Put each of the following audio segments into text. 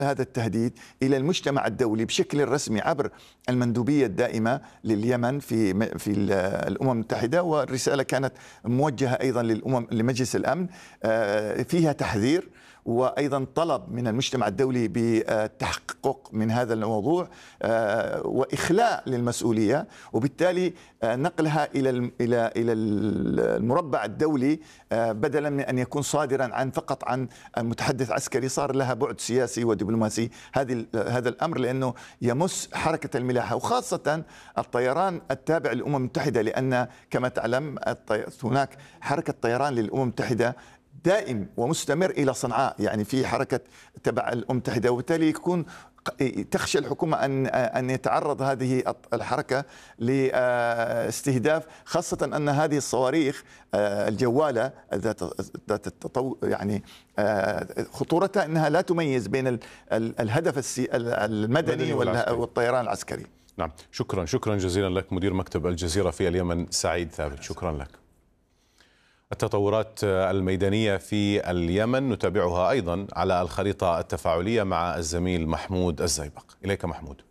هذا التهديد إلى المجتمع الدولي بشكل رسمي عبر المندوبية الدائمة لليمن في الأمم المتحدة، والرسالة كانت موجهة أيضا لمجلس الأمن فيها تحذير وأيضا طلب من المجتمع الدولي بالتحقق من هذا الموضوع وإخلاء للمسؤولية، وبالتالي نقلها إلى المربع الدولي بدلا من أن يكون صادرا فقط عن متحدث عسكري، صار لها بعد سياسي ودبلوماسي هذا الأمر، لأنه يمس حركة الملاحة وخاصة الطيران التابع للأمم المتحدة، لأن كما تعلم هناك حركة طيران للأمم المتحدة دائم ومستمر إلى صنعاء، يعني في حركة تبع الأمم المتحدة، وبالتالي يكون تخشى الحكومة أن يتعرض هذه الحركة لاستهداف، خاصة أن هذه الصواريخ الجوالة ذات يعني خطورتها أنها لا تميز بين الهدف المدني والطيران العسكري. نعم، شكرا جزيلا لك مدير مكتب الجزيرة في اليمن سعيد ثابت، شكرا لك. التطورات الميدانية في اليمن نتابعها أيضا على الخريطة التفاعلية مع الزميل محمود الزيبق. إليك محمود.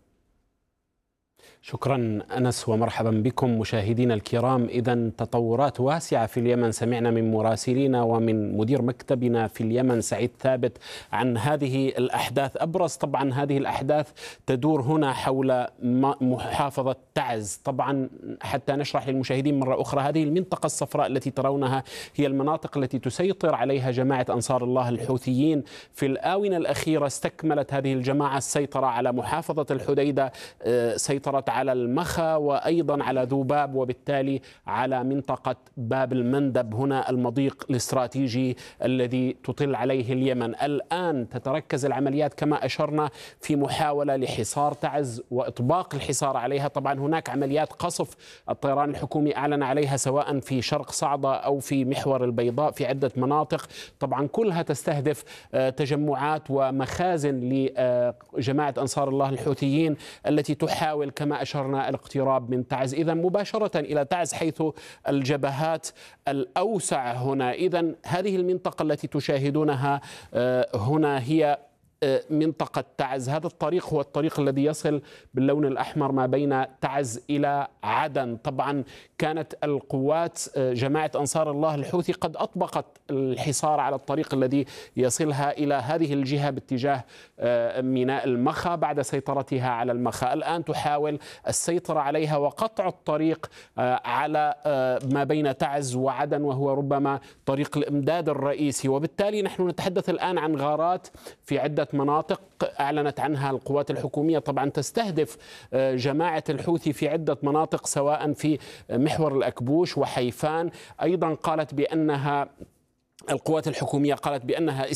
شكرا أنس ومرحبا بكم مشاهدينا الكرام. إذن تطورات واسعة في اليمن، سمعنا من مراسلينا ومن مدير مكتبنا في اليمن سعيد ثابت عن هذه الأحداث. أبرز طبعا هذه الأحداث تدور هنا حول محافظة تعز. طبعا حتى نشرح للمشاهدين مرة أخرى، هذه المنطقة الصفراء التي ترونها هي المناطق التي تسيطر عليها جماعة أنصار الله الحوثيين. في الآونة الأخيرة استكملت هذه الجماعة السيطرة على محافظة الحديدة، سيطرت على المخا وأيضا على ذوباب، وبالتالي على منطقة باب المندب، هنا المضيق الاستراتيجي الذي تطل عليه اليمن. الآن تتركز العمليات كما أشرنا في محاولة لحصار تعز وإطباق الحصار عليها. طبعا هناك عمليات قصف الطيران الحكومي أعلن عليها سواء في شرق صعدة أو في محور البيضاء في عدة مناطق، طبعا كلها تستهدف تجمعات ومخازن لجماعة أنصار الله الحوثيين التي تحاول كما أشرنا الاقتراب من تعز. إذا مباشرة إلى تعز حيث الجبهات الأوسع هنا. إذا هذه المنطقة التي تشاهدونها هنا هي منطقة تعز. هذا الطريق هو الطريق الذي يصل باللون الأحمر ما بين تعز إلى عدن. طبعا كانت القوات جماعة أنصار الله الحوثي قد أطبقت الحصار على الطريق الذي يصلها إلى هذه الجهة باتجاه ميناء المخا بعد سيطرتها على المخا. الآن تحاول السيطرة عليها وقطع الطريق على ما بين تعز وعدن، وهو ربما طريق الإمداد الرئيسي. وبالتالي نحن نتحدث الآن عن غارات في عدة مناطق أعلنت عنها القوات الحكومية، طبعا تستهدف جماعة الحوثي في عدة مناطق سواء في محور الأكبوش وحيفان. أيضا قالت بأنها القوات الحكومية قالت بأنها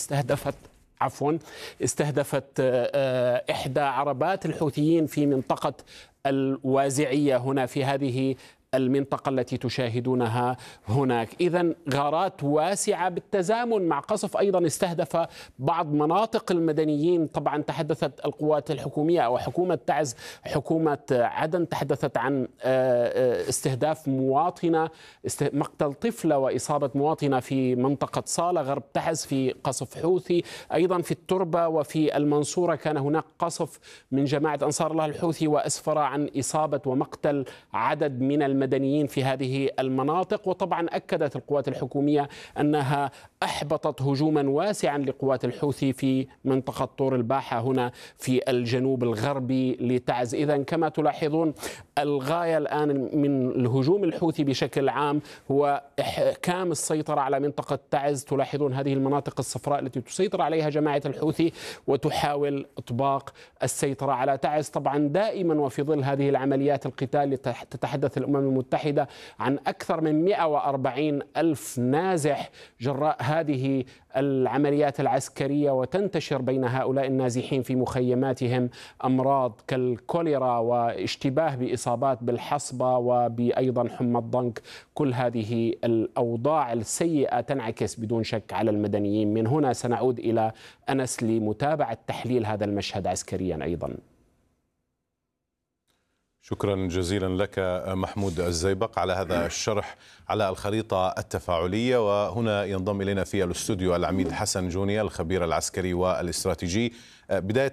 استهدفت إحدى عربات الحوثيين في منطقة الوازعية هنا في هذه المنطقة التي تشاهدونها هناك. إذن غارات واسعة بالتزامن مع قصف أيضا استهدف بعض مناطق المدنيين. طبعا تحدثت القوات الحكومية أو حكومة تعز، حكومة عدن تحدثت عن استهداف مواطنة، مقتل طفلة وإصابة مواطنة في منطقة صالة غرب تعز في قصف حوثي. أيضا في التربة وفي المنصورة كان هناك قصف من جماعة أنصار الله الحوثي وأسفر عن إصابة ومقتل عدد من المدنيين في هذه المناطق. وطبعا أكدت القوات الحكومية أنها أحبطت هجوما واسعا لقوات الحوثي في منطقة طور الباحة هنا في الجنوب الغربي لتعز. إذا كما تلاحظون الغاية الآن من الهجوم الحوثي بشكل عام هو إحكام السيطرة على منطقة تعز. تلاحظون هذه المناطق الصفراء التي تسيطر عليها جماعة الحوثي وتحاول إطباق السيطرة على تعز. طبعا دائما وفي ظل هذه العمليات القتال تتحدث الأمم المتحدة عن أكثر من 140 ألف نازح جراء هذه العمليات العسكرية، وتنتشر بين هؤلاء النازحين في مخيماتهم أمراض كالكوليرا واشتباه بإصابات بالحصبة وبأيضا حمى الضنك. كل هذه الأوضاع السيئة تنعكس بدون شك على المدنيين. من هنا سنعود إلى أنس لمتابعة تحليل هذا المشهد عسكريا أيضا. شكرا جزيلا لك محمود الزيبق على هذا الشرح على الخريطة التفاعلية. وهنا ينضم إلينا في الاستوديو العميد حسن جونيا الخبير العسكري والاستراتيجي. بداية